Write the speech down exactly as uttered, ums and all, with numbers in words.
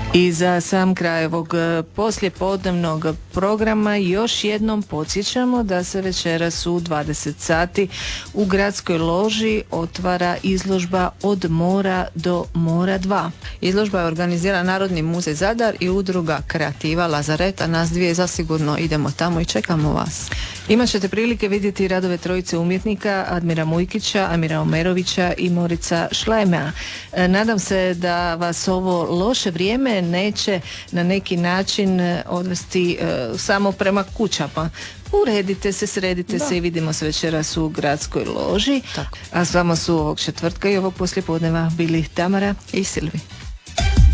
I za sam kraj ovog poslijepodnevnog programa još jednom podsjećamo da se večeras u dvadeset sati u gradskoj loži otvara izložba Od mora do mora dva. Izložba je organizira Narodni muzej Zadar i udruga Kreativa Lazaret, a nas dvije zasigurno idemo tamo i čekamo vas. Imat ćete prilike vidjeti radove trojice umjetnika Admira Mujkića, Amira Omerovića i Morica Šlema. Nadam se da vas ovo loše vrijeme neće na neki način odvesti uh, samo prema kućama. Uredite se, sredite da. se i vidimo se večeras u gradskoj loži. Tako. A s vama su ovog četvrtka i ovog poslijepodneva bili Tamara i Silvi.